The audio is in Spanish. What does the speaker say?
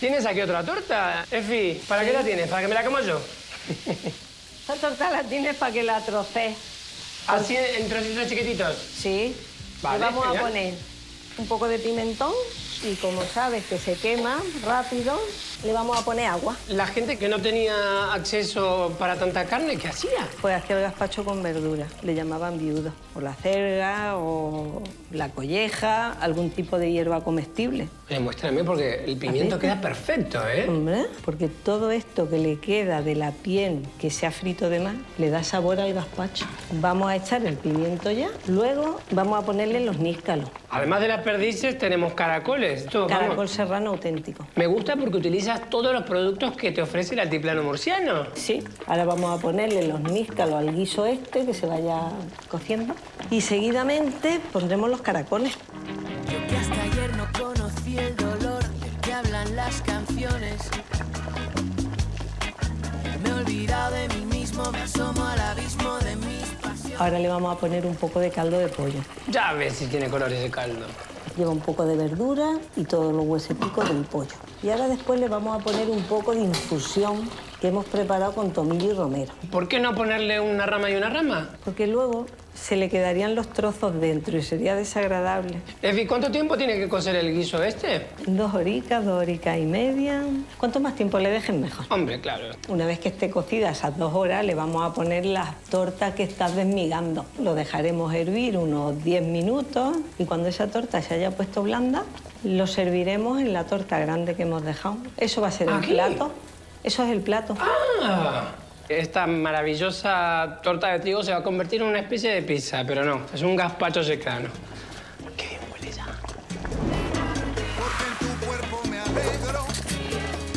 ¿Tienes aquí otra torta, Efi? ¿Para qué la tienes? ¿Para que me la como yo? Esta torta la tienes para que la trocees. ¿Así en trocitos chiquititos? Sí. Vale, Le vamos genial. a poner un poco de pimentón y como sabes que se quema rápido, le vamos a poner agua. La gente que no tenía acceso para tanta carne, ¿qué hacía? Pues hacía el gazpacho con verdura, le llamaban viudo. O la cerga, o la colleja, algún tipo de hierba comestible. Muéstrame porque el pimiento queda perfecto, ¿eh? Hombre, porque todo esto que le queda de la piel que se ha frito de más, le da sabor al gazpacho. Vamos a echar el pimiento ya, luego vamos a ponerle los níscalos. Además de las perdices, tenemos caracoles. Esto, vamos, Caracol serrano auténtico. me gusta porque utilizas todos los productos que te ofrece el altiplano murciano. Sí, ahora vamos a ponerle los níscalos al guiso este, que se vaya cociendo. Y seguidamente pondremos los caracoles. Yo que hasta ayer no conocí el dolor del que hablan las canciones. Me he olvidado de mí mismo, me asomo al abismo de mis pasiones. Ahora le vamos a poner un poco de caldo de pollo. Ya ves si tiene color ese caldo. Lleva un poco de verdura y todos los hueseticos del pollo. Y ahora después le vamos a poner un poco de infusión que hemos preparado con tomillo y romero. ¿Por qué no ponerle una rama y una rama? Porque luego se le quedarían los trozos dentro y sería desagradable. Efi, ¿cuánto tiempo tiene que cocer el guiso este? 2 horitas y media. Cuanto más tiempo le dejen, mejor. Hombre, claro. Una vez que esté cocida esas 2 horas, le vamos a poner las tortas que estás desmigando. Lo dejaremos hervir unos 10 minutos y cuando esa torta se haya puesto blanda, lo serviremos en la torta grande que hemos dejado. Eso va a ser el ¿Aquí? plato. Eso es el plato. ¡Ah! Esta maravillosa torta de trigo se va a convertir en una especie de pizza, pero no, es un gazpacho secano.